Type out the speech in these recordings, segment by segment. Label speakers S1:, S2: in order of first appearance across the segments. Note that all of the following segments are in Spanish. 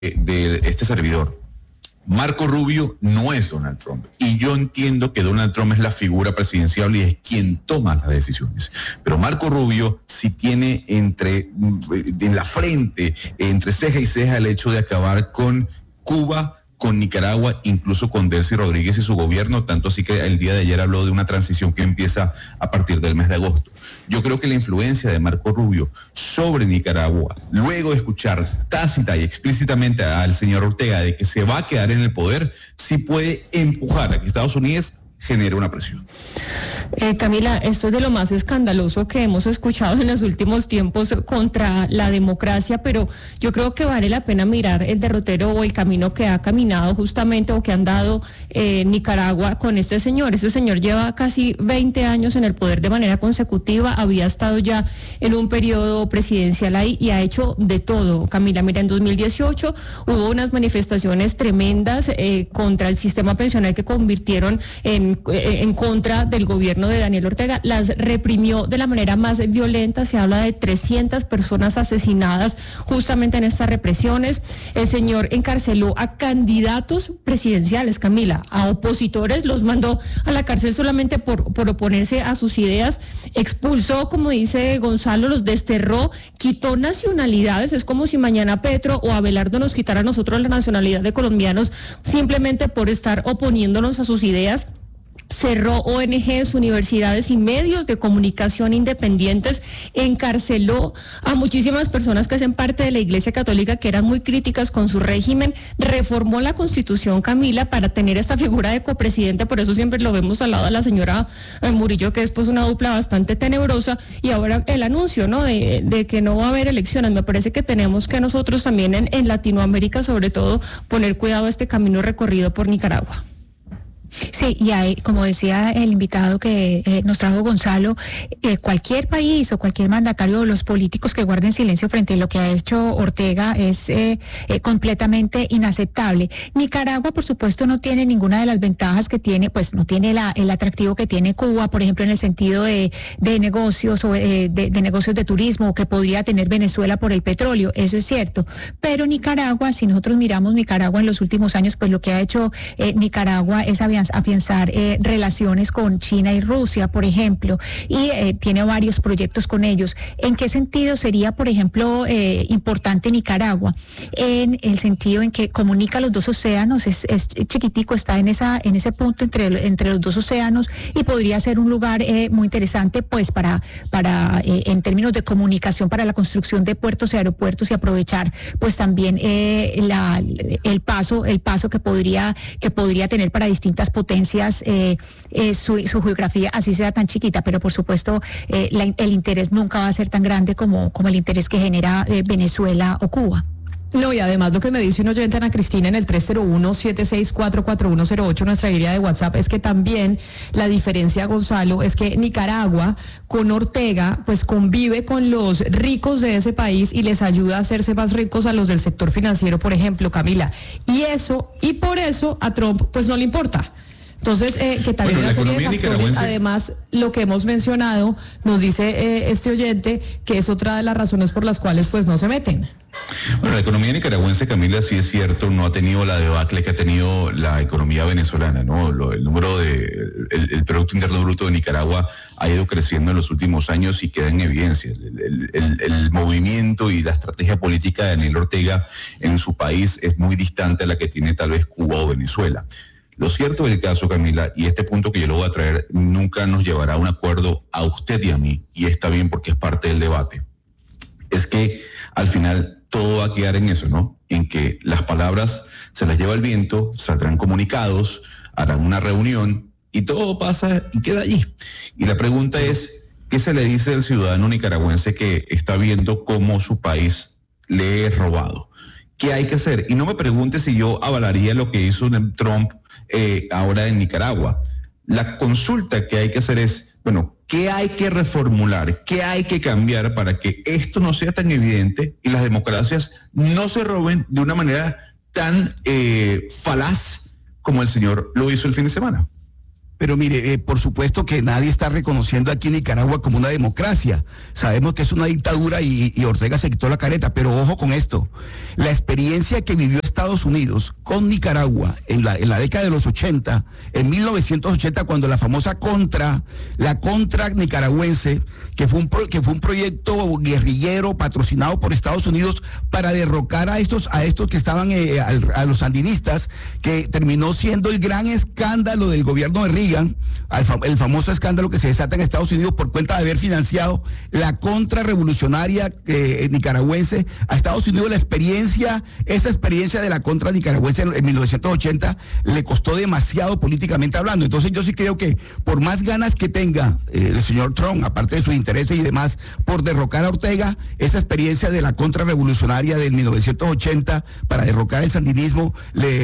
S1: de este servidor. Marco Rubio no es Donald Trump, y yo entiendo que Donald Trump es la figura presidencial y es quien toma las decisiones, pero Marco Rubio sí tiene en la frente, entre ceja y ceja, el hecho de acabar con Cuba, con Nicaragua, incluso con Delcy Rodríguez y su gobierno, tanto así que el día de ayer habló de una transición que empieza a partir del mes de agosto. Yo creo que la influencia de Marco Rubio sobre Nicaragua, luego de escuchar tácita y explícitamente al señor Ortega de que se va a quedar en el poder, sí puede empujar a que Estados Unidos genere una presión.
S2: Camila, esto es de lo más escandaloso que hemos escuchado en los últimos tiempos contra la democracia, pero yo creo que vale la pena mirar el derrotero o el camino que ha caminado justamente o que han dado Nicaragua con este señor. Este señor lleva casi 20 años en el poder de manera consecutiva, había estado ya en un periodo presidencial ahí y ha hecho de todo. Camila, mira, en 2018 hubo unas manifestaciones tremendas contra el sistema pensional que convirtieron en contra del gobierno de Daniel Ortega, las reprimió de la manera más violenta. Se habla de 300 personas asesinadas justamente en estas represiones. El señor encarceló a candidatos presidenciales, Camila, a opositores, los mandó a la cárcel solamente por oponerse a sus ideas, expulsó, como dice Gonzalo, los desterró, quitó nacionalidades. Es como si mañana Petro o Abelardo nos quitara a nosotros la nacionalidad de colombianos simplemente por estar oponiéndonos a sus ideas. Cerró ONGs, universidades y medios de comunicación independientes, encarceló a muchísimas personas que hacen parte de la Iglesia Católica que eran muy críticas con su régimen, reformó la Constitución, Camila, para tener esta figura de copresidente. Por eso siempre lo vemos al lado de la señora Murillo, que es pues una dupla bastante tenebrosa, y ahora el anuncio, ¿no?, de que no va a haber elecciones. Me parece que tenemos que nosotros también en Latinoamérica, sobre todo, poner cuidado a este camino recorrido por Nicaragua.
S3: Sí, y hay, como decía el invitado que nos trajo Gonzalo, cualquier país o cualquier mandatario o los políticos que guarden silencio frente a lo que ha hecho Ortega es completamente inaceptable. Nicaragua, por supuesto, no tiene ninguna de las ventajas que tiene, pues no tiene el atractivo que tiene Cuba, por ejemplo, en el sentido de negocios o de negocios de turismo que podría tener Venezuela por el petróleo, eso es cierto. Pero Nicaragua, si nosotros miramos Nicaragua en los últimos años, pues lo que ha hecho Nicaragua es afianzar relaciones con China y Rusia, por ejemplo, y tiene varios proyectos con ellos. ¿En qué sentido sería, por ejemplo, importante Nicaragua? En el sentido en que comunica los dos océanos, es chiquitico, está en ese punto entre los dos océanos, y podría ser un lugar muy interesante, pues, para en términos de comunicación, para la construcción de puertos y aeropuertos, y aprovechar, pues, también el paso que podría tener para distintas potencias su geografía, así sea tan chiquita, pero por supuesto el interés nunca va a ser tan grande como el interés que genera Venezuela o Cuba.
S2: No, y además lo que me dice un oyente, Ana Cristina, en el 301-764-4108, nuestra guía de WhatsApp, es que también la diferencia, Gonzalo, es que Nicaragua con Ortega pues convive con los ricos de ese país y les ayuda a hacerse más ricos a los del sector financiero, por ejemplo, Camila. Y por eso a Trump pues no le importa. Entonces, que también una serie de factores, además, lo que hemos mencionado, nos dice este oyente, que es otra de las razones por las cuales pues no se meten.
S1: Bueno, la economía nicaragüense, Camila, sí es cierto, no ha tenido la debacle que ha tenido la economía venezolana, ¿no? El número el Producto Interno Bruto de Nicaragua ha ido creciendo en los últimos años y queda en evidencia. El movimiento y la estrategia política de Daniel Ortega en su país es muy distante a la que tiene tal vez Cuba o Venezuela. Lo cierto del caso, Camila, y este punto que yo lo voy a traer, nunca nos llevará a un acuerdo a usted y a mí, y está bien porque es parte del debate, es que al final todo va a quedar en eso, ¿no? En que las palabras se las lleva el viento, saldrán comunicados, harán una reunión y todo pasa y queda allí. Y la pregunta es, ¿qué se le dice al ciudadano nicaragüense que está viendo cómo su país le es robado? ¿Qué hay que hacer? Y no me pregunte si yo avalaría lo que hizo Trump ahora en Nicaragua. La consulta que hay que hacer es, bueno, ¿qué hay que reformular? ¿Qué hay que cambiar para que esto no sea tan evidente y las democracias no se roben de una manera tan falaz como el señor lo hizo el fin de semana?
S4: Pero mire, por supuesto que nadie está reconociendo aquí Nicaragua como una democracia. Sabemos que es una dictadura y Ortega se quitó la careta, pero ojo con esto. La experiencia que vivió Estados Unidos con Nicaragua en la década de los 80, en 1980, cuando la famosa Contra nicaragüense, que fue un proyecto guerrillero patrocinado por Estados Unidos para derrocar a estos que estaban a los sandinistas, que terminó siendo el gran escándalo del gobierno de Reagan, el famoso escándalo que se desata en Estados Unidos por cuenta de haber financiado la contrarrevolucionaria nicaragüense a Estados Unidos. Esa experiencia de la contra nicaragüense en 1980 le costó demasiado políticamente hablando. Entonces yo sí creo que por más ganas que tenga el señor Trump, aparte de sus intereses y demás, por derrocar a Ortega, esa experiencia de la contrarrevolucionaria del 1980 para derrocar el sandinismo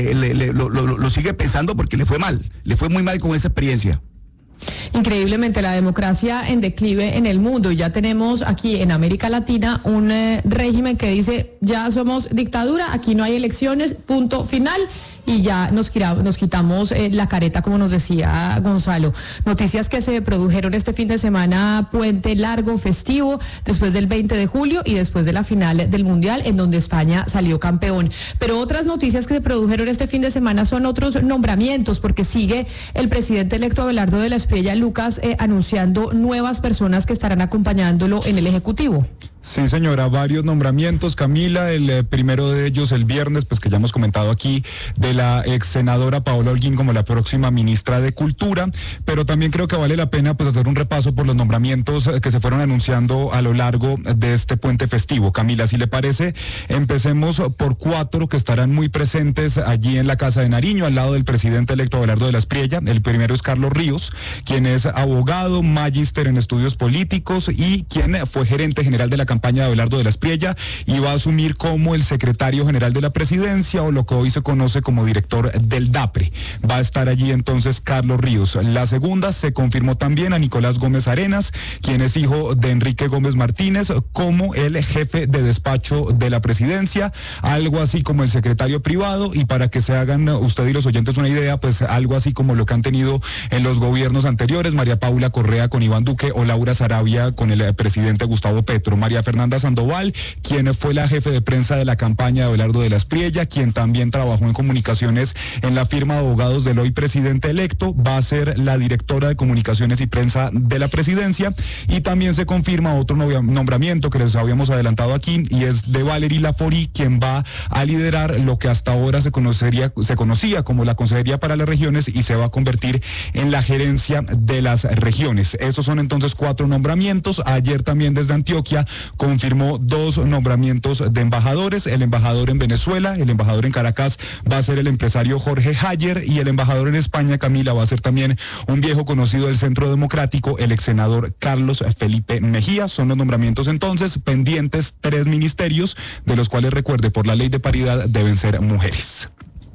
S4: lo sigue pensando, porque le fue muy mal con esa experiencia.
S5: Increíblemente, la democracia en declive en el mundo. Ya tenemos aquí en América Latina un régimen que dice: ya somos dictadura, aquí no hay elecciones, punto final, y ya nos quitamos la careta, como nos decía Gonzalo. Noticias que se produjeron este fin de semana, puente largo, festivo, después del 20 de julio y después de la final del Mundial, en donde España salió campeón. Pero otras noticias que se produjeron este fin de semana son otros nombramientos, porque sigue el presidente electo Abelardo de la Espriella, Lucas, anunciando nuevas personas que estarán acompañándolo en el Ejecutivo.
S6: Sí, señora, varios nombramientos, Camila. El primero de ellos el viernes, pues que ya hemos comentado aquí, de la ex senadora Paola Holguín como la próxima ministra de Cultura, pero también creo que vale la pena pues hacer un repaso por los nombramientos que se fueron anunciando a lo largo de este puente festivo. Camila, si le parece, empecemos por 4 que estarán muy presentes allí en la Casa de Nariño, al lado del presidente electo Abelardo de la Espriella. El primero es Carlos Ríos, quien es abogado, magíster en estudios políticos y quien fue gerente general de la campaña de Abelardo de la Espriella, y va a asumir como el secretario general de la presidencia, o lo que hoy se conoce como director del DAPRE. Va a estar allí entonces Carlos Ríos. La segunda, se confirmó también a Nicolás Gómez Arenas, quien es hijo de Enrique Gómez Martínez, como el jefe de despacho de la presidencia, algo así como el secretario privado, y para que se hagan usted y los oyentes una idea, pues algo así como lo que han tenido en los gobiernos anteriores, María Paula Correa con Iván Duque o Laura Sarabia con el presidente Gustavo Petro. María Fernanda Sandoval, quien fue la jefe de prensa de la campaña de Abelardo de la Espriella, quien también trabajó en comunicaciones en la firma de abogados del hoy presidente electo, va a ser la directora de comunicaciones y prensa de la presidencia. Y también se confirma otro nombramiento que les habíamos adelantado aquí, y es de Valery Laforí, quien va a liderar lo que hasta ahora se conocía como la Consejería para las Regiones, y se va a convertir en la gerencia de las regiones. Esos son entonces 4 nombramientos. Ayer también desde Antioquia confirmó 2 nombramientos de embajadores: el embajador en Venezuela, el embajador en Caracas va a ser el empresario Jorge Hayer, y el embajador en España, Camila, va a ser también un viejo conocido del Centro Democrático, el ex senador Carlos Felipe Mejía. Son los nombramientos entonces pendientes, 3 ministerios, de los cuales, recuerde, por la ley de paridad deben ser mujeres.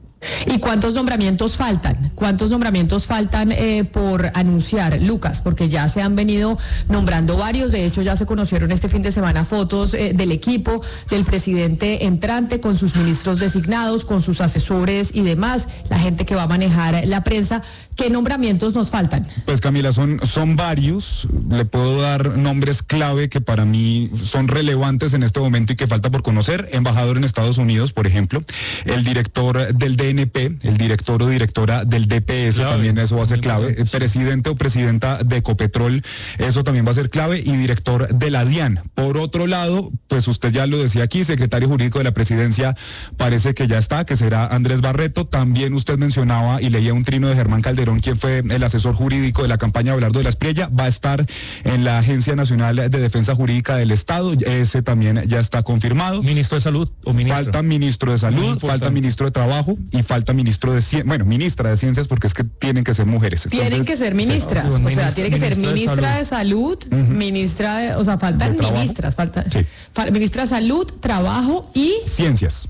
S5: ¿Y cuántos nombramientos faltan? ¿Cuántos nombramientos faltan por anunciar, Lucas? Porque ya se han venido nombrando varios. De hecho, ya se conocieron este fin de semana fotos del equipo del presidente entrante, con sus ministros designados, con sus asesores y demás, la gente que va a manejar la prensa. ¿Qué nombramientos nos faltan?
S6: Pues, Camila, son varios. Le puedo dar nombres clave que para mí son relevantes en este momento y que falta por conocer. Embajador en Estados Unidos, por ejemplo, el director del DNP, el director o directora del DPS, clave. También eso va a ser clave. Sí. Presidente o presidenta de Ecopetrol, eso también va a ser clave, y director de la DIAN. Por otro lado, pues usted ya lo decía aquí, secretario jurídico de la presidencia parece que ya está, que será Andrés Barreto. También usted mencionaba y leía un trino de Germán Calderón, quien fue el asesor jurídico de la campaña de Abelardo de la Espriella, va a estar en la Agencia Nacional de Defensa Jurídica del Estado. Ese también ya está confirmado.
S7: ¿Ministro de Salud o ministro?
S6: Falta ministro de Salud, falta ministro de Trabajo y falta ministro de Ciencias, bueno, ministra de Ciencias, porque es que tienen que ser mujeres. Entonces,
S5: tienen que ser ministras, sí, o sea, tiene que ser ministra de Salud, ministra de, o sea, faltan ministras, ministra de Salud, Trabajo y
S6: Ciencias.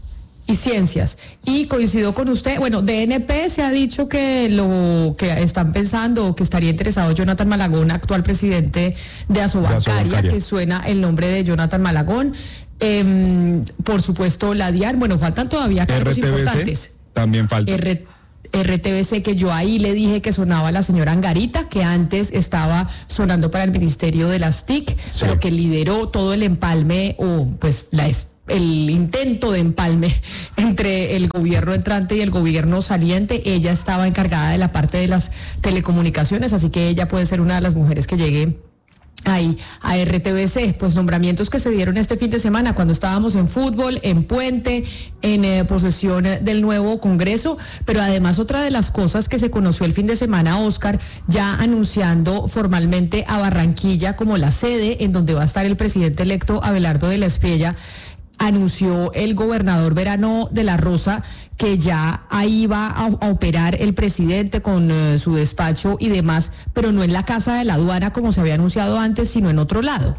S5: Y coincido con usted, bueno, DNP se ha dicho que lo que están pensando, que estaría interesado Jonathan Malagón, actual presidente de Asobancaria, que suena el nombre de Jonathan Malagón. Por supuesto, la DIAN, bueno, faltan todavía cargos
S6: RTBC,
S5: importantes.
S6: También falta.
S5: RTBC, que yo ahí le dije que sonaba la señora Angarita, que antes estaba sonando para el Ministerio de las TIC, pero que lideró todo el empalme o pues el intento de empalme entre el gobierno entrante y el gobierno saliente. Ella estaba encargada de la parte de las telecomunicaciones, así que ella puede ser una de las mujeres que llegue ahí a RTBC. Pues nombramientos que se dieron este fin de semana cuando estábamos en fútbol, en puente, en posesión del nuevo Congreso, pero además otra de las cosas que se conoció el fin de semana, Oscar, ya anunciando formalmente a Barranquilla como la sede en donde va a estar el presidente electo Abelardo de la Espriella. Anunció el gobernador Verano de la Rosa que ya ahí va a operar el presidente con su despacho y demás, pero no en la Casa de la Aduana como se había anunciado antes, sino en otro lado.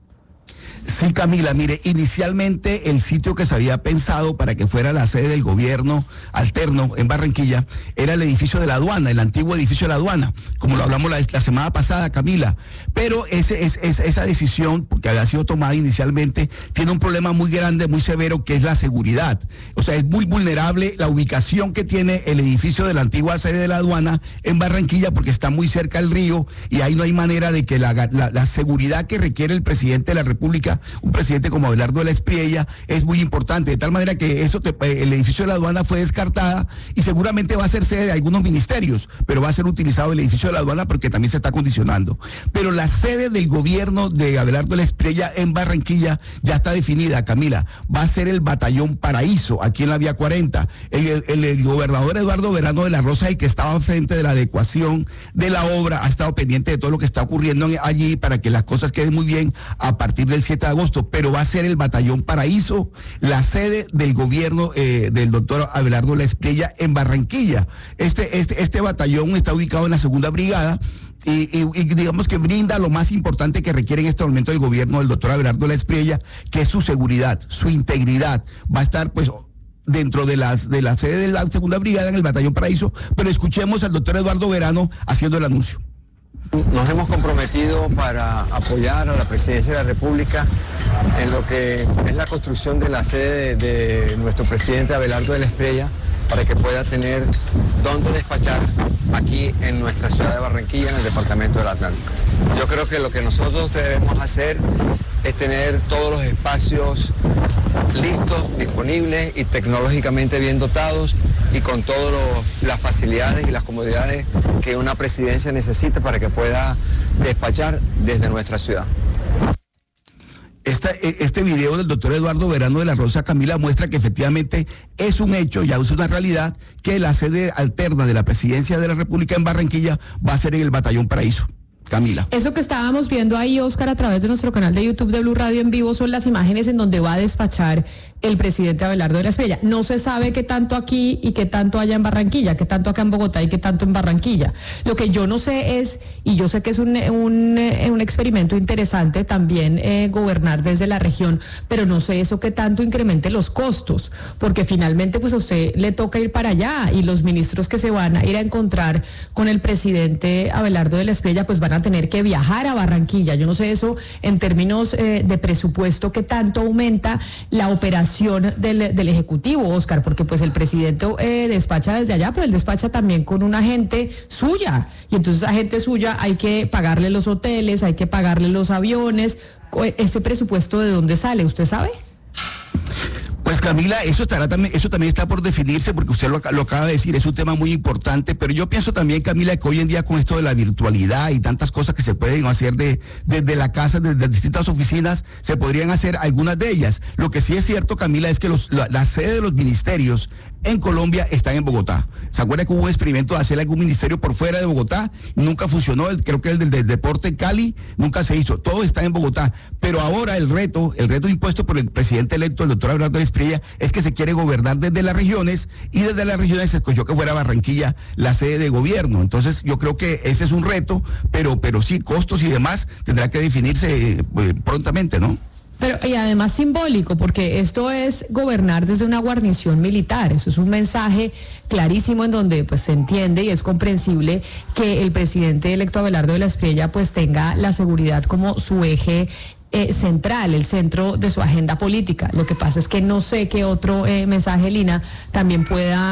S4: Sí, Camila, mire, inicialmente el sitio que se había pensado para que fuera la sede del gobierno alterno en Barranquilla era el edificio de la aduana, el antiguo edificio de la aduana, como lo hablamos la semana pasada, Camila. Pero esa decisión, que había sido tomada inicialmente, tiene un problema muy grande, muy severo, que es la seguridad. O sea, es muy vulnerable la ubicación que tiene el edificio de la antigua sede de la aduana en Barranquilla, porque está muy cerca del río y ahí no hay manera de que la seguridad que requiere el presidente de la República, un presidente como Abelardo de la Espriella, es muy importante, de tal manera que el edificio de la aduana fue descartada y seguramente va a ser sede de algunos ministerios, pero va a ser utilizado el edificio de la aduana porque también se está condicionando. Pero la sede del gobierno de Abelardo de la Espriella en Barranquilla ya está definida, Camila, va a ser el Batallón Paraíso, aquí en la Vía 40. El gobernador Eduardo Verano de la Rosa, el que estaba frente de la adecuación de la obra, ha estado pendiente de todo lo que está ocurriendo allí para que las cosas queden muy bien a partir del 7 de agosto, pero va a ser el Batallón Paraíso la sede del gobierno del doctor Abelardo de la Espriella en Barranquilla. Este batallón está ubicado en la 2ª Brigada y digamos que brinda lo más importante que requiere en este momento el gobierno del doctor Abelardo de la Espriella, que es su seguridad, su integridad. Va a estar pues dentro de la sede de la 2ª Brigada en el Batallón Paraíso, pero escuchemos al doctor Eduardo Verano haciendo el anuncio.
S7: Nos hemos comprometido para apoyar a la Presidencia de la República en lo que es la construcción de la sede de nuestro presidente Abelardo de la Espriella, para que pueda tener dónde despachar aquí en nuestra ciudad de Barranquilla, en el departamento del Atlántico. Yo creo que lo que nosotros debemos hacer es tener todos los espacios listos, disponibles y tecnológicamente bien dotados y con todas las facilidades y las comodidades que una presidencia necesita para que pueda despachar desde nuestra ciudad.
S4: Este video del doctor Eduardo Verano de la Rosa, Camila, muestra que efectivamente es un hecho, ya es una realidad, que la sede alterna de la Presidencia de la República en Barranquilla va a ser en el Batallón Paraíso. Camila.
S5: Eso que estábamos viendo ahí, Oscar, a través de nuestro canal de YouTube de Blue Radio en vivo, son las imágenes en donde va a despachar el presidente Abelardo de la Espriella. No se sabe qué tanto aquí y qué tanto allá en Barranquilla, qué tanto acá en Bogotá y qué tanto en Barranquilla. Lo que yo no sé es, y yo sé que es un experimento interesante también gobernar desde la región, pero no sé eso qué tanto incremente los costos, porque finalmente pues a usted le toca ir para allá y los ministros que se van a ir a encontrar con el presidente Abelardo de la Espriella pues van a tener que viajar a Barranquilla. Yo no sé eso en términos de presupuesto qué tanto aumenta la operación del Ejecutivo, Oscar, porque pues el presidente despacha desde allá, pero él despacha también con una gente suya, y entonces a gente suya hay que pagarle los hoteles, hay que pagarle los aviones. ¿Ese presupuesto de dónde sale? ¿Usted sabe?
S4: Pues Camila, eso también está por definirse, porque usted lo acaba de decir, es un tema muy importante, pero yo pienso también, Camila, que hoy en día con esto de la virtualidad y tantas cosas que se pueden hacer desde la casa, desde distintas oficinas, se podrían hacer algunas de ellas. Lo que sí es cierto, Camila, es que la sede de los ministerios en Colombia están en Bogotá. ¿Se acuerda que hubo un experimento de hacer algún ministerio por fuera de Bogotá? Nunca funcionó, creo que el del deporte en Cali nunca se hizo, todo está en Bogotá. Pero ahora el reto impuesto por el presidente electo, el doctor Abelardo de la Espriella, es que se quiere gobernar desde las regiones, y desde las regiones se escogió que fuera Barranquilla la sede de gobierno. Entonces yo creo que ese es un reto, pero sí, costos y demás tendrá que definirse prontamente, ¿no?
S5: Pero y además simbólico, porque esto es gobernar desde una guarnición militar. Eso es un mensaje clarísimo en donde pues se entiende y es comprensible que el presidente electo Abelardo de la Espriella pues tenga la seguridad como su eje central, el centro de su agenda política. Lo que pasa es que no sé qué otro mensaje, Lina, también pueda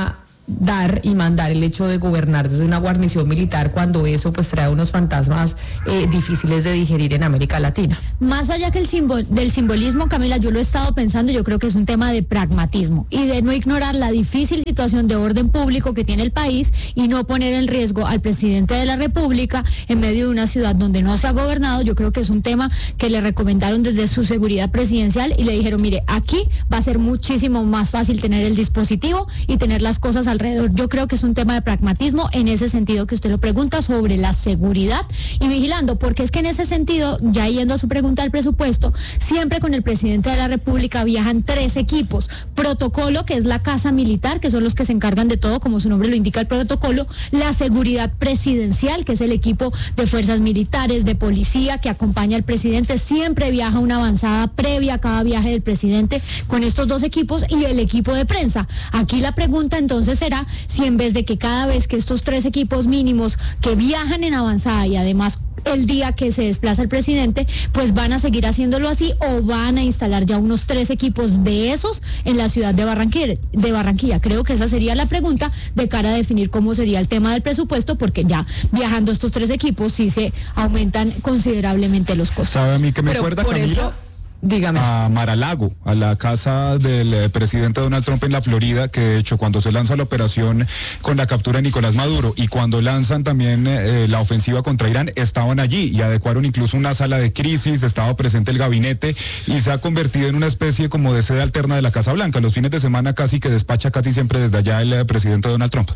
S5: dar y mandar el hecho de gobernar desde una guarnición militar cuando eso pues trae unos fantasmas difíciles de digerir en América Latina.
S8: Más allá que del simbolismo, Camila, yo lo he estado pensando, yo creo que es un tema de pragmatismo y de no ignorar la difícil situación de orden público que tiene el país y no poner en riesgo al presidente de la República en medio de una ciudad donde no se ha gobernado. Yo creo que es un tema que le recomendaron desde su seguridad presidencial y le dijeron, mire, aquí va a ser muchísimo más fácil tener el dispositivo y tener las cosas alrededor. Yo creo que es un tema de pragmatismo en ese sentido que usted lo pregunta sobre la seguridad y vigilando, porque es que en ese sentido, ya yendo a su pregunta del presupuesto, siempre con el presidente de la República viajan 3 equipos. Protocolo, que es la casa militar, que son los que se encargan de todo, como su nombre lo indica el protocolo, la seguridad presidencial, que es el equipo de fuerzas militares, de policía, que acompaña al presidente, siempre viaja una avanzada previa a cada viaje del presidente con estos 2 equipos y el equipo de prensa. Aquí la pregunta entonces será si en vez de que cada vez que estos 3 equipos mínimos que viajan en avanzada y además el día que se desplaza el presidente, pues van a seguir haciéndolo así o van a instalar ya unos 3 equipos de esos en la ciudad de Barranquilla. Creo que esa sería la pregunta de cara a definir cómo sería el tema del presupuesto, porque ya viajando estos 3 equipos sí se aumentan considerablemente los costos.
S6: ¿Sabe a mí que me acuerda, Camila?
S5: Eso, dígame.
S6: A Mar-a-Lago, a la casa del presidente Donald Trump en la Florida, que de hecho cuando se lanza la operación con la captura de Nicolás Maduro y cuando lanzan también la ofensiva contra Irán, estaban allí y adecuaron incluso una sala de crisis, estaba presente el gabinete y se ha convertido en una especie como de sede alterna de la Casa Blanca. Los fines de semana casi que despacha casi siempre desde allá el presidente Donald Trump.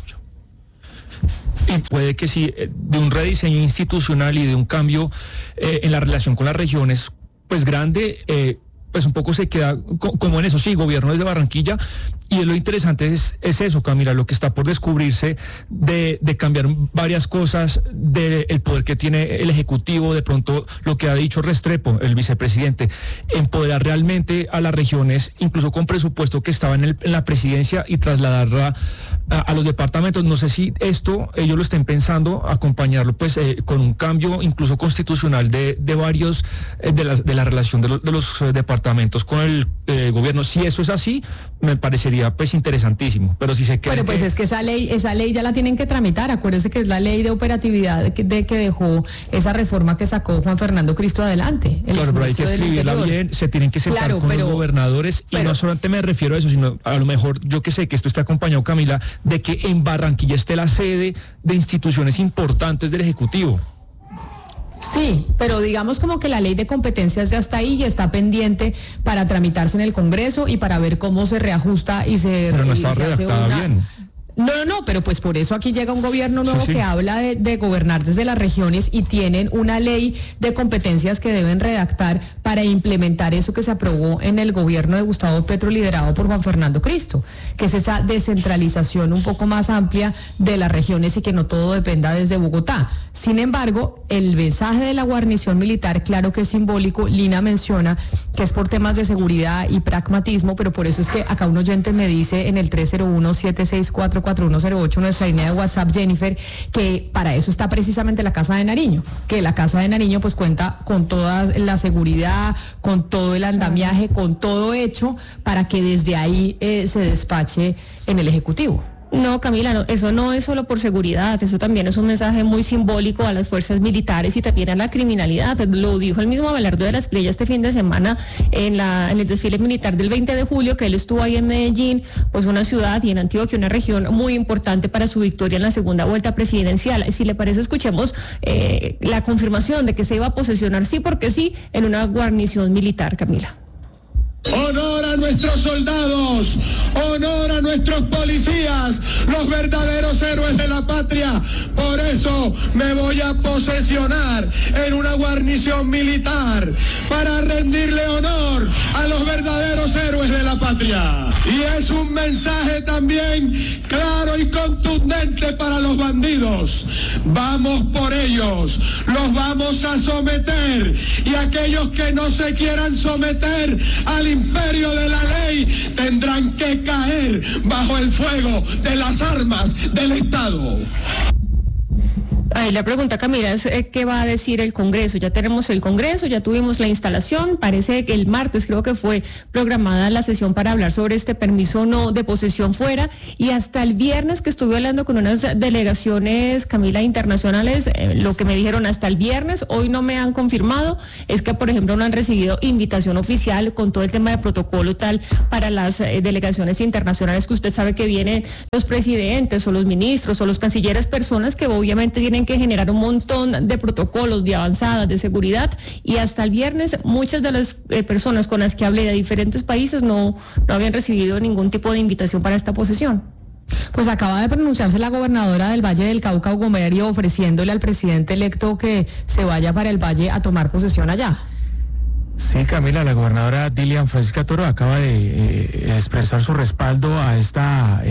S9: Y puede que sí, de un rediseño institucional y de un cambio en la relación con las regiones, pues grande, pues un poco se queda como en eso, sí, gobierno desde Barranquilla, y lo interesante es eso, Camila, lo que está por descubrirse de cambiar varias cosas, del poder que tiene el Ejecutivo, de pronto lo que ha dicho Restrepo, el vicepresidente, empoderar realmente a las regiones, incluso con presupuesto que estaba en la presidencia y trasladarla a los departamentos. No sé si esto ellos lo estén pensando, acompañarlo pues con un cambio incluso constitucional de varios de la relación de los departamentos con el gobierno. Si eso es así, me parecería pues interesantísimo, pero si se queda...
S5: Pero pues es que esa ley ya la tienen que tramitar. Acuérdense que es la ley de operatividad que dejó esa reforma que sacó Juan Fernando Cristo adelante.
S9: Claro, pero hay que escribirla bien, se tienen que sentar con los gobernadores, y no solamente me refiero a eso, sino a lo mejor, yo que sé que esto está acompañado, Camila, de que en Barranquilla esté la sede de instituciones importantes del Ejecutivo.
S5: Sí, pero digamos como que la ley de competencias ya está ahí y está pendiente para tramitarse en el Congreso y para ver cómo se reajusta y se...
S9: Pero no está redactada bien.
S5: No, pero pues por eso aquí llega un gobierno nuevo que habla de gobernar desde las regiones y tienen una ley de competencias que deben redactar para implementar eso que se aprobó en el gobierno de Gustavo Petro liderado por Juan Fernando Cristo, que es esa descentralización un poco más amplia de las regiones y que no todo dependa desde Bogotá. Sin embargo, el mensaje de la guarnición militar, claro que es simbólico. Lina menciona que es por temas de seguridad y pragmatismo, pero por eso es que acá un oyente me dice en el 301-764-4108, nuestra línea de WhatsApp, Jennifer, que para eso está precisamente la Casa de Nariño, que la Casa de Nariño pues cuenta con toda la seguridad, con todo el andamiaje, con todo hecho para que desde ahí se despache en el Ejecutivo.
S2: No, Camila, no, eso no es solo por seguridad, eso también es un mensaje muy simbólico a las fuerzas militares y también a la criminalidad. Lo dijo el mismo Abelardo de la Espriella este fin de semana en el desfile militar del 20 de julio, que él estuvo ahí en Medellín, pues una ciudad, y en Antioquia, una región muy importante para su victoria en la segunda vuelta presidencial. Si le parece, escuchemos la confirmación de que se iba a posesionar, sí porque sí, en una guarnición militar, Camila.
S10: Honor a nuestros soldados, honor a nuestros policías, los verdaderos héroes de la patria. Por eso me voy a posesionar en una guarnición militar para rendirle honor a los verdaderos héroes de la patria. Y es un mensaje también claro y contundente para los bandidos. Vamos por ellos, los vamos a someter, y aquellos que no se quieran someter al imperio de la ley tendrán que caer bajo el fuego de las armas del Estado.
S2: Ahí la pregunta, Camila, es ¿qué va a decir el Congreso? Ya tenemos el Congreso, ya tuvimos la instalación, parece que el martes creo que fue programada la sesión para hablar sobre este permiso no de posesión fuera, y hasta el viernes que estuve hablando con unas delegaciones, Camila, internacionales, lo que me dijeron hasta el viernes, hoy no me han confirmado, es que por ejemplo no han recibido invitación oficial con todo el tema de protocolo tal para las delegaciones internacionales, que usted sabe que vienen los presidentes o los ministros o los cancilleres, personas que obviamente tienen que generar un montón de protocolos de avanzadas de seguridad, y hasta el viernes muchas de las personas con las que hablé de diferentes países no habían recibido ningún tipo de invitación para esta posesión.
S5: Pues acaba de pronunciarse la gobernadora del Valle del Cauca, Hugo Mario, ofreciéndole al presidente electo que se vaya para el Valle a tomar posesión allá.
S11: Sí, Camila, la gobernadora Dilian Francisca Toro acaba de expresar su respaldo a esta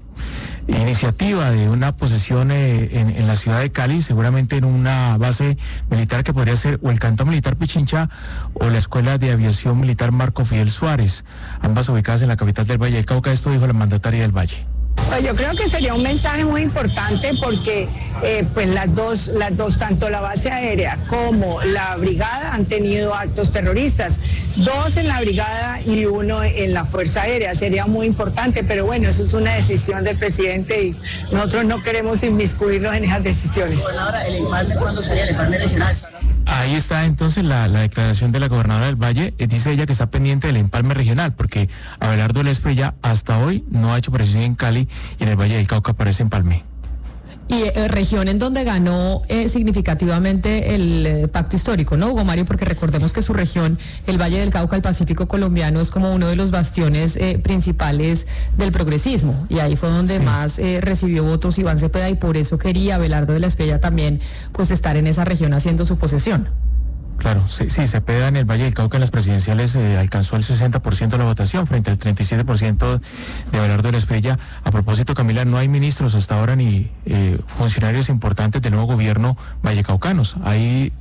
S11: iniciativa de una posesión en la ciudad de Cali, seguramente en una base militar que podría ser o el Cantón Militar Pichincha o la Escuela de Aviación Militar Marco Fidel Suárez, ambas ubicadas en la capital del Valle del Cauca. Esto dijo la mandataria del Valle.
S12: Pues yo creo que sería un mensaje muy importante porque pues las dos, tanto la base aérea como la brigada han tenido actos terroristas, 2 en la brigada y 1 en la Fuerza Aérea. Sería muy importante, pero bueno, eso es una decisión del presidente y nosotros no queremos inmiscuirnos en esas decisiones.
S13: Ahora, ¿el empalme cuándo sería el empalme regional?
S11: Ahí está entonces la declaración de la gobernadora del Valle. Dice ella que está pendiente del empalme regional, porque Abelardo Lespre ya hasta hoy no ha hecho presencia en Cali y en el Valle del Cauca para ese empalme.
S5: Y región en donde ganó significativamente el pacto histórico, ¿no, Hugo Mario? Porque recordemos que su región, el Valle del Cauca, el Pacífico colombiano, es como uno de los bastiones principales del progresismo. Y ahí fue donde más recibió votos Iván Cepeda, y por eso quería Abelardo de la Espriella también pues estar en esa región haciendo su posesión.
S11: Claro, sí, Cepeda en el Valle del Cauca en las presidenciales alcanzó el 60% de la votación frente al 37% de Abelardo de la Espriella. A propósito, Camila, no hay ministros hasta ahora ni funcionarios importantes del nuevo gobierno vallecaucanos. Hay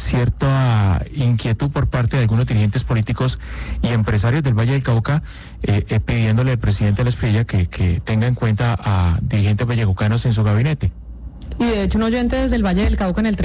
S11: cierta inquietud por parte de algunos dirigentes políticos y empresarios del Valle del Cauca pidiéndole al presidente de la Espriella que tenga en cuenta a dirigentes vallecaucanos en su gabinete.
S5: Y de hecho un oyente desde el Valle del Cauca en el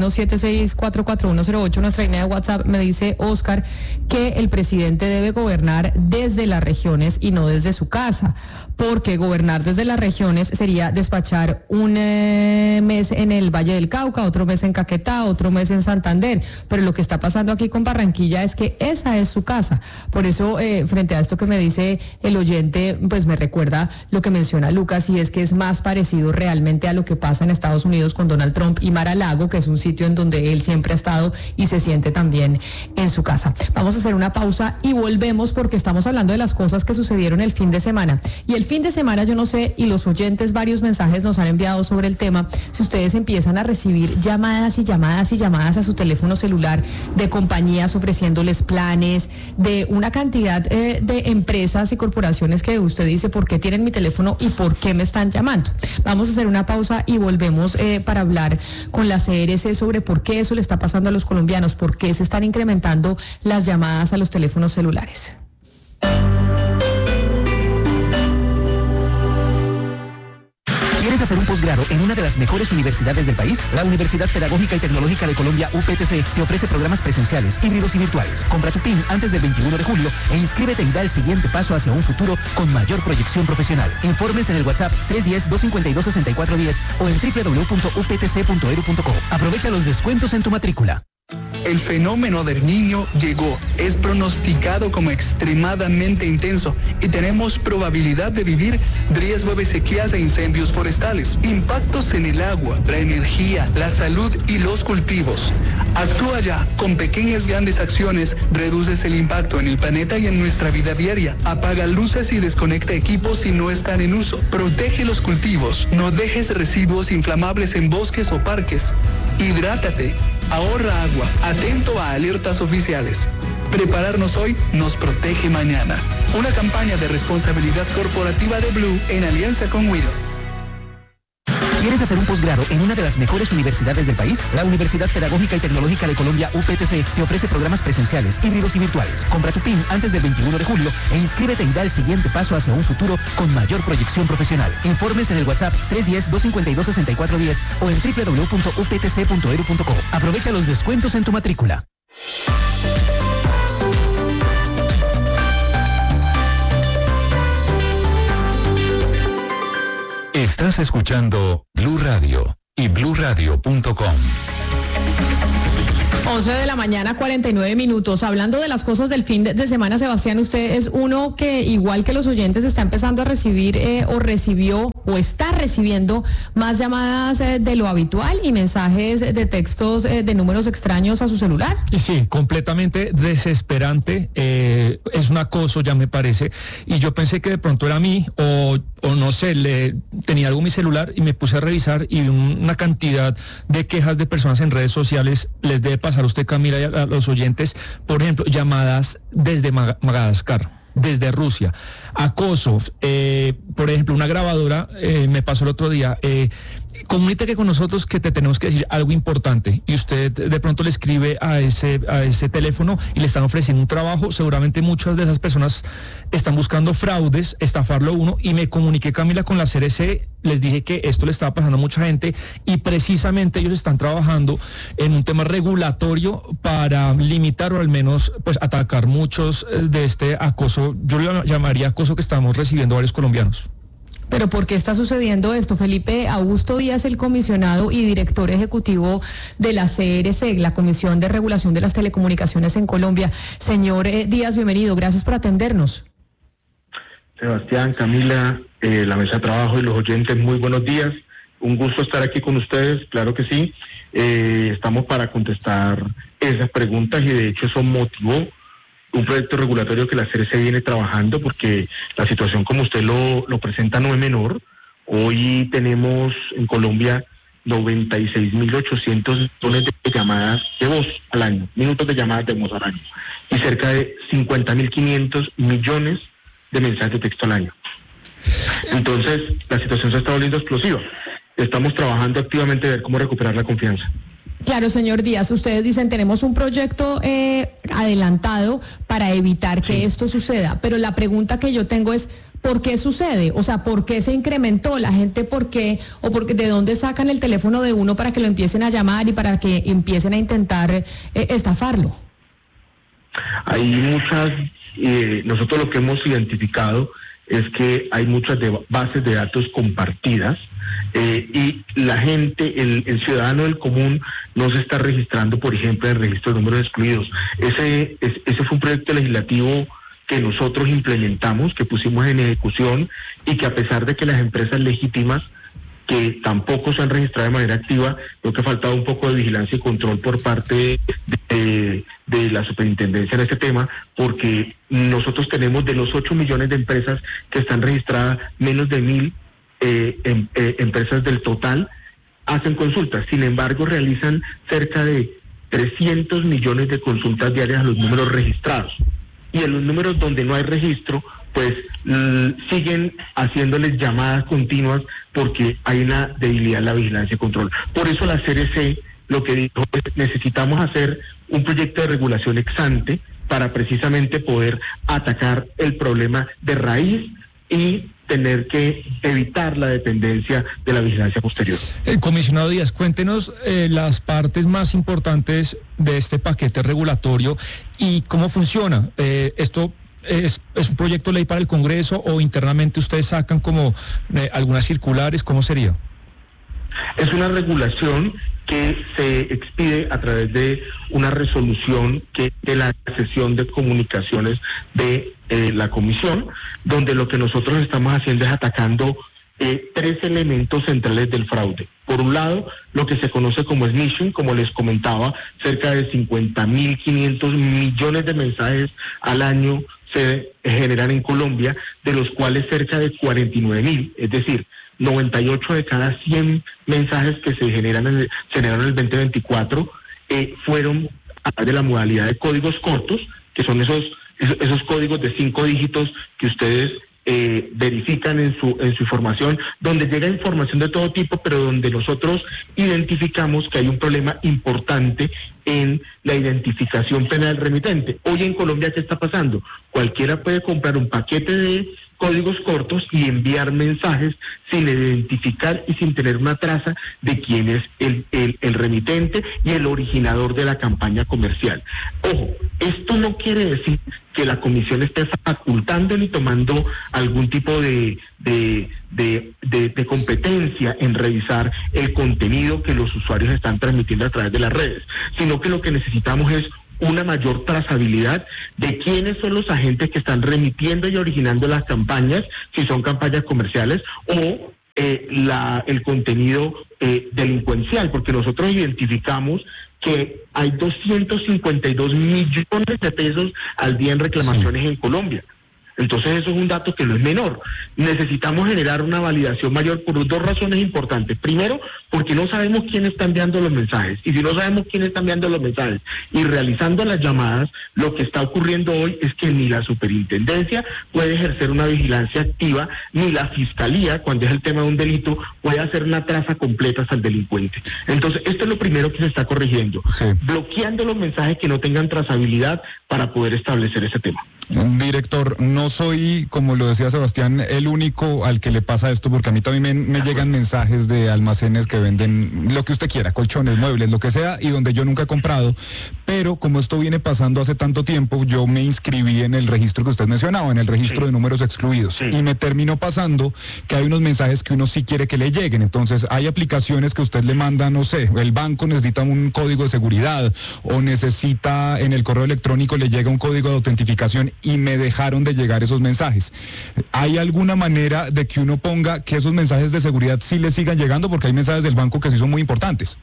S5: 301-7644-108, nuestra línea de WhatsApp, me dice Oscar que el presidente debe gobernar desde las regiones y no desde su casa, porque gobernar desde las regiones sería despachar un mes en el Valle del Cauca, otro mes en Caquetá, otro mes en Santander, pero lo que está pasando aquí con Barranquilla es que esa es su casa. Por eso, frente a esto que me dice el oyente, pues me recuerda lo que menciona Lucas, y es que es más parecido realmente a lo que pasa en Estados Unidos con Donald Trump y Mar-a-Lago, que es un sitio en donde él siempre ha estado y se siente también en su casa. Vamos a hacer una pausa y volvemos, porque estamos hablando de las cosas que sucedieron el fin de semana. Y el fin de semana, yo no sé, y los oyentes varios mensajes nos han enviado sobre el tema, si ustedes empiezan a recibir llamadas y llamadas y llamadas a su teléfono celular de compañías ofreciéndoles planes, de una cantidad de empresas y corporaciones que usted dice, ¿por qué tienen mi teléfono y por qué me están llamando? Vamos a hacer una pausa y volvemos para hablar con la CRC sobre por qué eso le está pasando a los colombianos, por qué se están incrementando las llamadas a los teléfonos celulares.
S14: ¿Quieres hacer un posgrado en una de las mejores universidades del país? La Universidad Pedagógica y Tecnológica de Colombia, UPTC, te ofrece programas presenciales, híbridos y virtuales. Compra tu PIN antes del 21 de julio e inscríbete y da el siguiente paso hacia un futuro con mayor proyección profesional. Informes en el WhatsApp 310-252-6410 o en www.uptc.edu.co. Aprovecha los descuentos en tu matrícula.
S15: El fenómeno del Niño llegó, es pronosticado como extremadamente intenso y tenemos probabilidad de vivir riesgo de sequías e incendios forestales, impactos en el agua, la energía, la salud y los cultivos. Actúa ya, con pequeñas grandes acciones reduces el impacto en el planeta y en nuestra vida diaria. Apaga luces y desconecta equipos si no están en uso. Protege los cultivos, no dejes residuos inflamables en bosques o parques. Hidrátate. Ahorra agua, atento a alertas oficiales. Prepararnos hoy nos protege mañana. Una campaña de responsabilidad corporativa de Blue en alianza con Wido.
S14: ¿Quieres hacer un posgrado en una de las mejores universidades del país? La Universidad Pedagógica y Tecnológica de Colombia, UPTC, te ofrece programas presenciales, híbridos y virtuales. Compra tu PIN antes del 21 de julio e inscríbete y da el siguiente paso hacia un futuro con mayor proyección profesional. Informes en el WhatsApp 310-252-6410 o en www.uptc.edu.co. Aprovecha los descuentos en tu matrícula.
S16: Estás escuchando Blue Radio y bluradio.com.
S5: 11 de la mañana, 49 minutos. Hablando de las cosas del fin de semana, Sebastián, usted es uno que, igual que los oyentes, está empezando a recibir o recibió o está recibiendo más llamadas de lo habitual y mensajes de textos de números extraños a su celular.
S9: Sí, completamente desesperante. Es un acoso, ya me parece. Y yo pensé que de pronto era a mí o no sé, tenía algo en mi celular y me puse a revisar y vi una cantidad de quejas de personas en redes sociales. Les debe pasar a usted, Camila, y a los oyentes, por ejemplo, llamadas desde Madagascar, desde Rusia, acosos, por ejemplo, una grabadora me pasó el otro día, comuníquete con nosotros que te tenemos que decir algo importante, y usted de pronto le escribe a ese teléfono y le están ofreciendo un trabajo. Seguramente muchas de esas personas están buscando fraudes, estafarlo uno, y me comuniqué, Camila, con la CRC, les dije que esto le estaba pasando a mucha gente y precisamente ellos están trabajando en un tema regulatorio para limitar o al menos pues atacar muchos de este acoso, yo lo llamaría acoso, que estamos recibiendo varios colombianos.
S5: ¿Pero por qué está sucediendo esto? Felipe Augusto Díaz, el comisionado y director ejecutivo de la CRC, la Comisión de Regulación de las Telecomunicaciones en Colombia. Señor Díaz, bienvenido, gracias por atendernos.
S17: Sebastián, Camila, la mesa de trabajo y los oyentes, muy buenos días. Un gusto estar aquí con ustedes, claro que sí. Estamos para contestar esas preguntas y de hecho eso motivó un proyecto regulatorio que la CRC viene trabajando, porque la situación, como usted lo presenta, no es menor. Hoy tenemos en Colombia 96.800 millones de llamadas de voz al año, minutos de llamadas de voz al año, y cerca de 50.500 millones de mensajes de texto al año. Entonces, la situación se está volviendo explosiva. Estamos trabajando activamente a ver cómo recuperar la confianza.
S5: Claro, señor Díaz, ustedes dicen tenemos un proyecto adelantado para evitar que esto suceda, pero la pregunta que yo tengo es, ¿por qué sucede? O sea, ¿por qué se incrementó la gente? ¿Por qué? ¿O porque de dónde sacan el teléfono de uno para que lo empiecen a llamar y para que empiecen a intentar estafarlo?
S17: Hay muchas, nosotros lo que hemos identificado es que hay muchas bases de datos compartidas y la gente, el ciudadano del común no se está registrando, por ejemplo, en el registro de números excluidos. Ese fue un proyecto legislativo que nosotros implementamos, que pusimos en ejecución y que, a pesar de que las empresas legítimas que tampoco se han registrado de manera activa, creo que ha faltado un poco de vigilancia y control por parte de la superintendencia en este tema, porque nosotros tenemos de los 8 millones de empresas que están registradas, menos de 1.000 empresas del total hacen consultas. Sin embargo, realizan cerca de 300 millones de consultas diarias a los números registrados. Y en los números donde no hay registro, pues siguen haciéndoles llamadas continuas porque hay una debilidad en la vigilancia y control. Por eso la CRC lo que dijo es: necesitamos hacer un proyecto de regulación ex ante para precisamente poder atacar el problema de raíz y tener que evitar la dependencia de la vigilancia posterior.
S9: Comisionado Díaz, cuéntenos las partes más importantes de este paquete regulatorio y cómo funciona. Esto ¿es un proyecto de ley para el Congreso o internamente ustedes sacan como algunas circulares? ¿Cómo sería?
S17: Es una regulación que se expide a través de una resolución que de la sesión de comunicaciones de la comisión, donde lo que nosotros estamos haciendo es atacando 3 elementos centrales del fraude. Por un lado, lo que se conoce como snitching, como les comentaba, cerca de 50.500 millones de mensajes al año se generan en Colombia, de los cuales cerca de 49.000, es decir, 98 de cada 100 mensajes que se generaron en el 2024 fueron a través de la modalidad de códigos cortos, que son esos códigos de 5 dígitos que ustedes verifican en su información, donde llega información de todo tipo, pero donde nosotros identificamos que hay un problema importante en la identificación penal del remitente. Hoy en Colombia, ¿qué está pasando? Cualquiera puede comprar un paquete de códigos cortos y enviar mensajes sin identificar y sin tener una traza de quién es el remitente y el originador de la campaña comercial. Ojo, esto no quiere decir que la comisión esté facultando ni tomando algún tipo de competencia en revisar el contenido que los usuarios están transmitiendo a través de las redes, sino que lo que necesitamos es una mayor trazabilidad de quiénes son los agentes que están remitiendo y originando las campañas, si son campañas comerciales o el contenido delincuencial, porque nosotros identificamos que hay 252 millones de pesos al día en reclamaciones en Colombia. Entonces eso es un dato que no es menor. Necesitamos generar una validación mayor por dos razones importantes. Primero, porque no sabemos quién está enviando los mensajes. Y si no sabemos quién está enviando los mensajes y realizando las llamadas, lo que está ocurriendo hoy es que ni la superintendencia puede ejercer una vigilancia activa, ni la fiscalía, cuando es el tema de un delito, puede hacer una traza completa hasta el delincuente. Entonces, esto es lo primero que se está corrigiendo. Sí. Bloqueando los mensajes que no tengan trazabilidad para poder establecer ese tema.
S6: Director, no soy, como lo decía Sebastián, el único al que le pasa esto, porque a mí también me llegan mensajes de almacenes que venden lo que usted quiera, colchones, muebles, lo que sea, y donde yo nunca he comprado, pero como esto viene pasando hace tanto tiempo, yo me inscribí en el registro que usted mencionaba, en el registro de números excluidos, y me terminó pasando que hay unos mensajes que uno sí quiere que le lleguen. Entonces hay aplicaciones que usted le manda, no sé, el banco necesita un código de seguridad, o necesita en el correo electrónico le llega un código de autentificación, y me dejaron de llegar esos mensajes. ¿Hay alguna manera de que uno ponga que esos mensajes de seguridad sí le sigan llegando? Porque hay mensajes del banco que sí son muy importantes.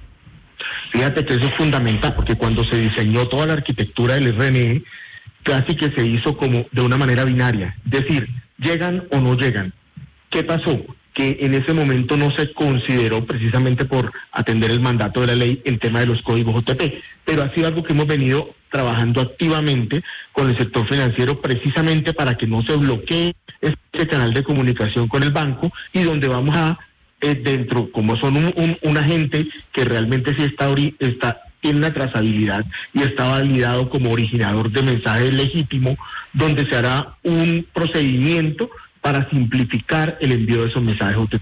S17: Fíjate que eso es fundamental, porque cuando se diseñó toda la arquitectura del RNE, casi que se hizo como de una manera binaria. Es decir, ¿llegan o no llegan? ¿Qué pasó? Que en ese momento no se consideró, precisamente por atender el mandato de la ley, el tema de los códigos OTP, pero ha sido algo que hemos venido trabajando activamente con el sector financiero, precisamente para que no se bloquee ese canal de comunicación con el banco, y donde vamos a, dentro, como son un agente que realmente sí tiene una trazabilidad y está validado como originador de mensajes legítimo, donde se hará un procedimiento para simplificar el envío de esos mensajes OTP.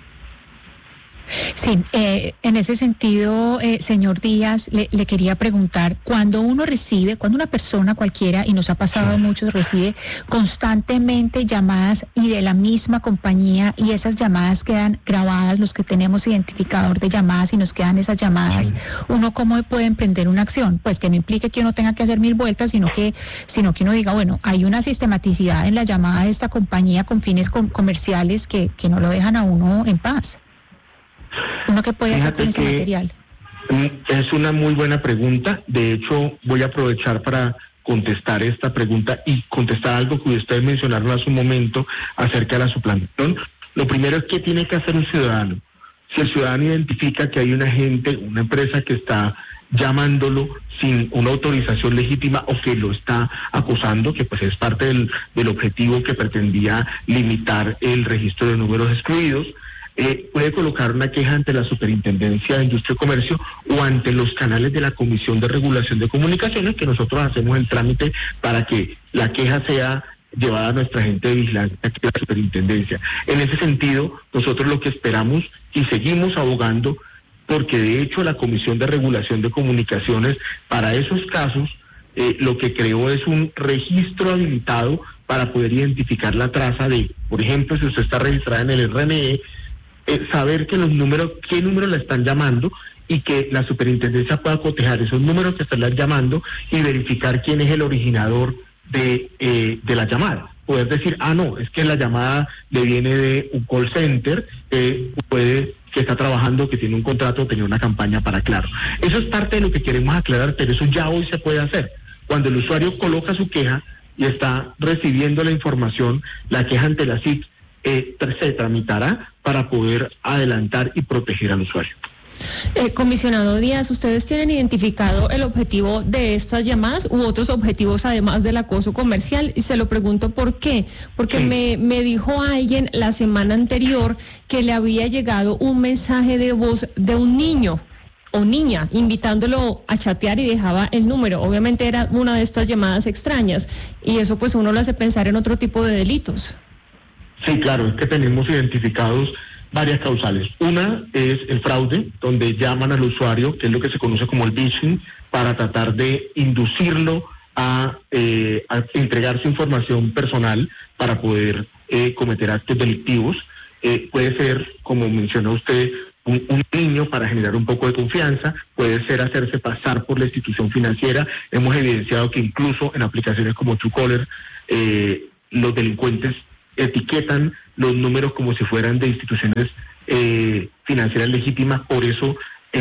S3: Sí, en ese sentido, señor Díaz, le quería preguntar, cuando una persona cualquiera, y nos ha pasado a muchos, recibe constantemente llamadas y de la misma compañía, y esas llamadas quedan grabadas, los que tenemos identificador de llamadas y nos quedan esas llamadas, ¿uno cómo puede emprender una acción? Pues que no implique que uno tenga que hacer 1000 vueltas, sino que uno diga, bueno, hay una sistematicidad en la llamada de esta compañía con fines comerciales que no lo dejan a uno en paz. ¿Uno qué puede hacer con ese material?
S17: Es una muy buena pregunta. De hecho, voy a aprovechar para contestar esta pregunta y contestar algo que ustedes mencionaron hace un momento acerca de la suplantación. Lo primero es, ¿qué tiene que hacer un ciudadano? Si el ciudadano identifica que hay un agente, una empresa que está llamándolo sin una autorización legítima o que lo está acosando, que pues es parte del objetivo que pretendía limitar el registro de números excluidos, puede colocar una queja ante la Superintendencia de Industria y Comercio o ante los canales de la Comisión de Regulación de Comunicaciones, que nosotros hacemos el trámite para que la queja sea llevada a nuestra agente de vigilancia, que es la Superintendencia. En ese sentido, nosotros lo que esperamos y seguimos abogando, porque de hecho la Comisión de Regulación de Comunicaciones para esos casos lo que creó es un registro habilitado para poder identificar la traza de, por ejemplo, si usted está registrada en el RNE, saber que qué números la están llamando, y que la superintendencia pueda cotejar esos números que están llamando y verificar quién es el originador de la llamada. Poder decir, no, es que la llamada le viene de un call center, que está trabajando, que tiene un contrato, tenía una campaña para Claro. Eso es parte de lo que queremos aclarar, pero eso ya hoy se puede hacer. Cuando el usuario coloca su queja y está recibiendo la información, la queja ante la SIC se tramitará para poder adelantar y proteger al usuario.
S2: Comisionado Díaz, ¿ustedes tienen identificado el objetivo de estas llamadas u otros objetivos además del acoso comercial? Y se lo pregunto por qué. Porque me dijo alguien la semana anterior que le había llegado un mensaje de voz de un niño o niña invitándolo a chatear y dejaba el número. Obviamente era una de estas llamadas extrañas y eso pues uno lo hace pensar en otro tipo de delitos.
S17: Sí, claro, es que tenemos identificados varias causales. Una es el fraude, donde llaman al usuario, que es lo que se conoce como el phishing, para tratar de inducirlo a entregar su información personal para poder cometer actos delictivos. Puede ser, como mencionó usted, un niño para generar un poco de confianza, puede ser hacerse pasar por la institución financiera. Hemos evidenciado que incluso en aplicaciones como Truecaller, los delincuentes etiquetan los números como si fueran de instituciones financieras legítimas. Por eso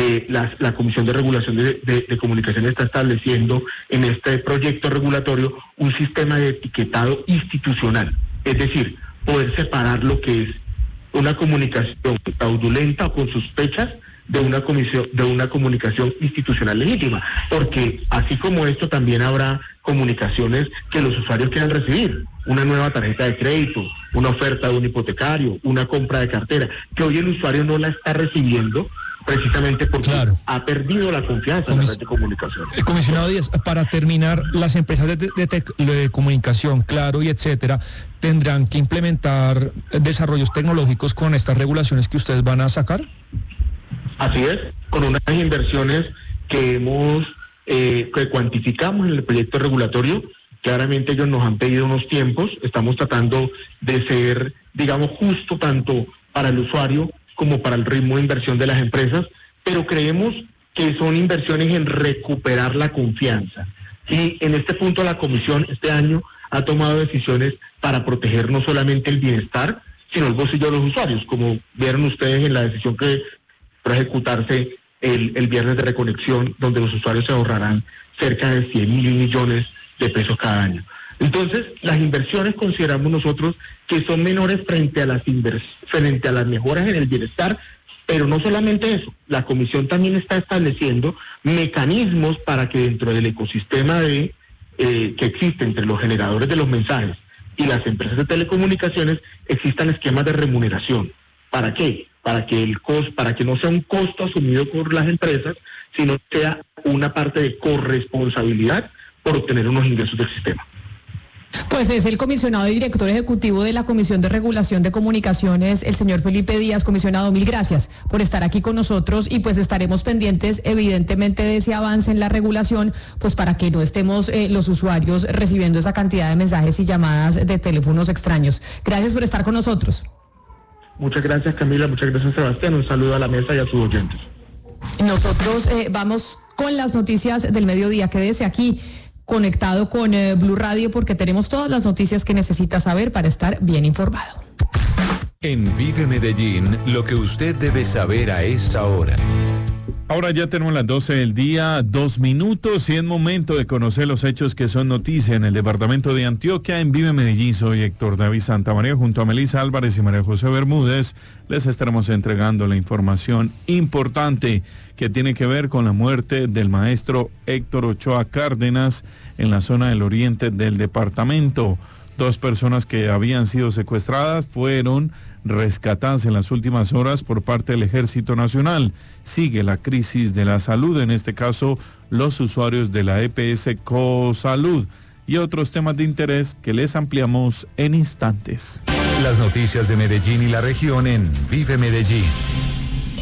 S17: la Comisión de Regulación de Comunicaciones está estableciendo en este proyecto regulatorio un sistema de etiquetado institucional, es decir, poder separar lo que es una comunicación fraudulenta o con sospechas de una comunicación institucional legítima, porque así como esto también habrá comunicaciones que los usuarios quieran recibir, una nueva tarjeta de crédito, una oferta de un hipotecario, una compra de cartera, que hoy el usuario no la está recibiendo precisamente porque ha perdido la confianza en la red de comunicación.
S9: Comisionado Díaz, para terminar, las empresas de comunicación, Claro y etcétera, tendrán que implementar desarrollos tecnológicos con estas regulaciones que ustedes van a sacar.
S17: Así es, con unas inversiones que que cuantificamos en el proyecto regulatorio. Claramente ellos nos han pedido unos tiempos, estamos tratando de ser, digamos, justo tanto para el usuario como para el ritmo de inversión de las empresas, pero creemos que son inversiones en recuperar la confianza. Y en este punto la Comisión este año ha tomado decisiones para proteger no solamente el bienestar, sino el bolsillo de los usuarios, como vieron ustedes en la decisión que va a ejecutarse el viernes de reconexión, donde los usuarios se ahorrarán cerca de 100.000 millones de pesos cada año. Entonces, las inversiones consideramos nosotros que son menores frente a las mejoras en el bienestar, pero no solamente eso, la Comisión también está estableciendo mecanismos para que dentro del ecosistema que existe entre los generadores de los mensajes y las empresas de telecomunicaciones existan esquemas de remuneración. ¿Para qué? Para que no sea un costo asumido por las empresas, sino sea una parte de corresponsabilidad por obtener unos ingresos del sistema.
S5: Pues es el comisionado y director ejecutivo de la Comisión de Regulación de Comunicaciones, el señor Felipe Díaz. Comisionado, mil gracias por estar aquí con nosotros y pues estaremos pendientes evidentemente de ese avance en la regulación, pues para que no estemos los usuarios recibiendo esa cantidad de mensajes y llamadas de teléfonos extraños. Gracias por estar con nosotros.
S17: Muchas gracias, Camila, muchas gracias, Sebastián. Un saludo a la mesa y a sus oyentes.
S5: Nosotros vamos con las noticias del mediodía. Quédese aquí conectado con Blue Radio porque tenemos todas las noticias que necesita saber para estar bien informado.
S16: En Vive Medellín, lo que usted debe saber a esta hora.
S18: Ahora ya tenemos las 12 del día, 2 minutos y es momento de conocer los hechos que son noticia en el departamento de Antioquia. En Vive Medellín, soy Héctor David Santamaría junto a Melissa Álvarez y María José Bermúdez. Les estaremos entregando la información importante que tiene que ver con la muerte del maestro Héctor Ochoa Cárdenas en la zona del oriente del departamento. 2 personas que habían sido secuestradas fueron rescatadas en las últimas horas por parte del Ejército Nacional. Sigue la crisis de la salud, en este caso los usuarios de la EPS Cosalud y otros temas de interés que les ampliamos en instantes.
S16: Las noticias de Medellín y la región en Vive Medellín.